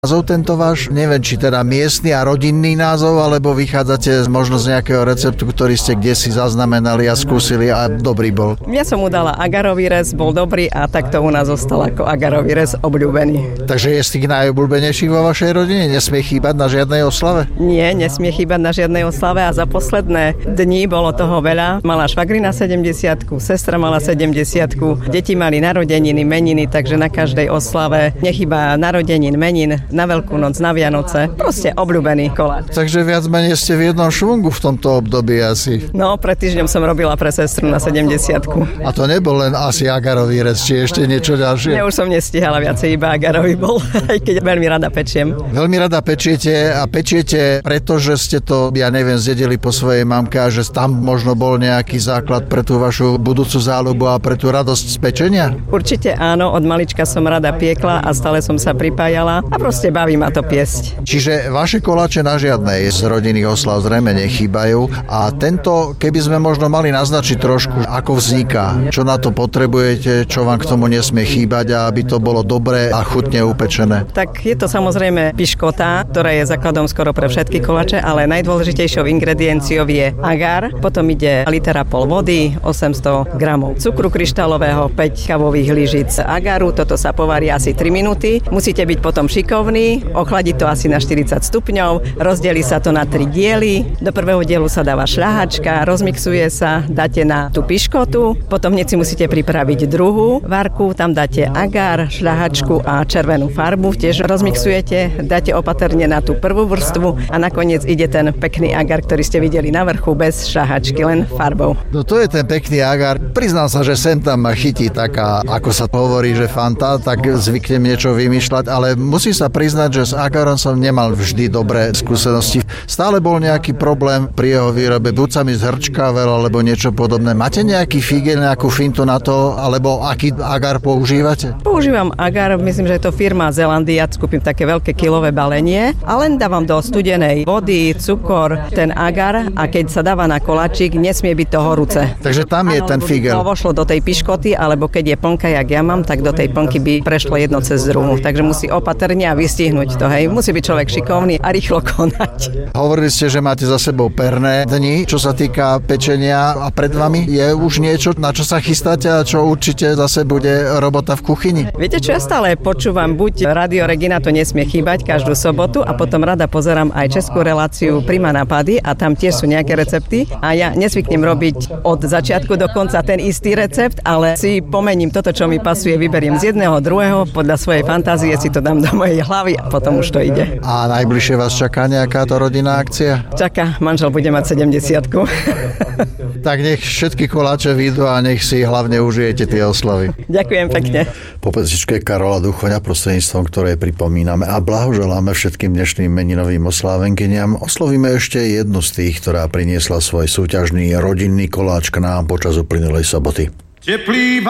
názov tento váš? Neviem, či teda miestny a rodinný názov, alebo vychádzate možno z nejakého receptu, ktorý ste kdesi zaznamenali a skúsili a dobrý bol. Ja som mu dala agarový rez, bol dobrý a takto u nás zostal ako agarový rez obľúbený. Takže je z tých najobľúbenejších vo vašej rodine? Nesmie chýbať na žiadnej oslave? Nie, nesmie chýbať na žiadnej oslave a za posledné dni bolo toho veľa. Mala švagrina 70-ku, sestra mala 70-ku, deti mali narodeniny, meniny, takže na každej oslave nechýba narodenín, menín, na Veľkú noc, na Vianoce. Proste obľúbený koláč. Takže viac menej ste v jednom švungu v tomto období asi. No, pred týždňom som robila pre sestru na 70-ku. A to nebol len asi agarový rez, či ešte niečo ďalšie? Ja už som nestihala viacej, iba agarový bol, aj keď veľmi rada pečiem. Veľmi rada pečiete a pečiete, pretože ste to, ja neviem, zdedili po svojej mamke a že tam možno bol nejaký základ pre tú vašu budúcu záľubu a pre tú radosť z pečenia? Určite áno, od malička som rada piekla a stále som sa pripájala a proste baví ma to piesť. Čiže vaše koláče na žiadnej z rodinných oslav zrejme nechýbajú a tento, keby sme možno mali naznačiť trošku, ako vzniká, čo na to potrebujete, čo vám k tomu nesmie chýbať a aby to bolo dobré a chutne upečené. Tak je to samozrejme piškota, ktorá je základom skoro pre všetky koláče, ale najdôležitejšou ingredienciou je agar, potom ide litera pol vody, 800 gramov cukru kryštálového, 5 kávových lyžic agaru, toto sa povarí asi 3 minúty. Musíte byť potom šikovní, ochladiť to asi na 40 stupňov, rozdelí sa to na 3 diely, do prvého dielu sa dáva šľahačka, rozmixuje sa, dáte na tú piškotu, potom hneď si musíte pripraviť druhú varku, tam dáte agar, šľahačku a červenú farbu, tiež rozmixujete, dáte opatrne na tú prvú vrstvu a nakoniec ide ten pekný agar, ktorý ste videli na vrchu bez šľahačky, len farbou. No to je ten pekný agar. Priznám sa, že sem tam ma chytí taká, ako sa hovorí, že fanta, tak zvyknem niečo vymýšľať, ale musím sa priznať, že s agarom som nemal vždy dobré skúsenosti. Stále bol nejaký problém pri jeho výrobe, buď sa mi zhrčkával, alebo niečo podobné. Máte nejaký figel, nejakú fintu na to, alebo aký agar používate? Používam agar, myslím, že je to firma Zelandia, kúpim také veľké kilové balenie a len dávam do studenej vody, cukor, ten agar a keď sa dáva na koláčik, nesmie byť to horúce. Takže tam je ten figel. To vošlo do tej piškoty, alebo keď je plnka, jak ja mám, tak do tej plnky by prešlo jedno cez druhú. Takže musí opatrne a vystihnúť to, hej. Musí byť človek šikovný a rýchlo konať. Hovorili ste, že máte za sebou perné dni, čo sa týka pečenia a pred vami je už niečo, na čo sa chystáte a čo určite zase bude robota v kuchyni? Viete čo, ja stále počúvam, buď Radio Regina, to nesmie chýbať každú sobotu a potom rada pozerám aj českú reláciu Prima nápady a tam tiež sú nejaké recepty a ja nesvyknem robiť od začiatku do konca ten istý recept, ale si pomením toto, čo mi pasuje, vyberiem z jedného, druhého, podľa svojej fantázie si to dám do mojej hlavy a potom už to ide. A najbližšie vás čaká nejakáto rodinná akcia? Čaká, manžel bude mať 70-ku. Tak nech všetky koláče vyjdú a nech si hlavne užijete tie oslavy. Ďakujem pekne. Po pesničke Karola Duchoňa, prostredníctvom ktorej pripomíname a blahoželáme všetkým dnešným meninovým oslávenkyniam, oslovíme ešte jednu z tých, ktorá priniesla svoj súťažný rodinný koláč k nám počas uplynulej soboty. Teplý